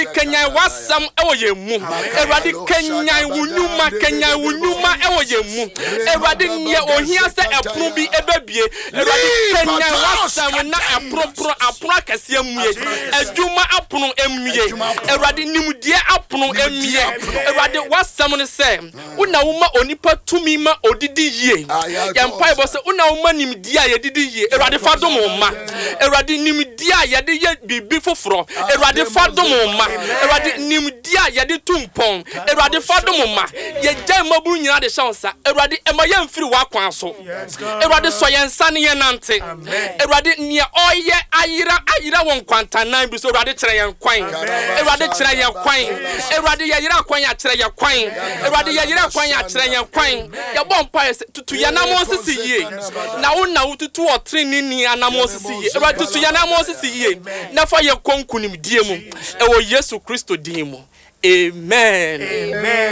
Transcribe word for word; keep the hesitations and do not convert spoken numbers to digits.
Eradi Kenya wasam ewo yemu. Eradi Kenya wunyuma Kenya wunyuma ewo yemu. Eradi nye ohia se epro bi ebebie. Eradi Kenya wasam na epro pro apro akese amue. Adwuma apono emue. Eradi nimdie apono emue. Eradi wasam ne se una woma onipa tumi ma odidi yie. Yampa bo se una woma nimdie a yedidi yie. Eradi fadom ma. Eradi nimdie a yede ye bibi foforo. Eradi fadom ma. Eradi nimdie a yede tumpon. Eradi fadom ma. Ye gya maburu nyina de shansa. Eradi ema ye mfiri wa kwan so. Eradi so ye nsa ne ye nante. Eradi nia oye ayira ayira won kwantanan bi so eradi kire ye kwan. Eradi kire ye kwan. Eradi ye yira kwan ya kire ye kwan. Eradi ye yira kwan ya kire ye kwan. Ye bom pa tutu ya na mo sisi yie. Na wo na wo tutu o trini ni anamo sisi yie. Eradi tutu ya na mo sisi yie. Na fa ye konkunim die mu. E wo Yesu Kristo din mu. Amen. Amen.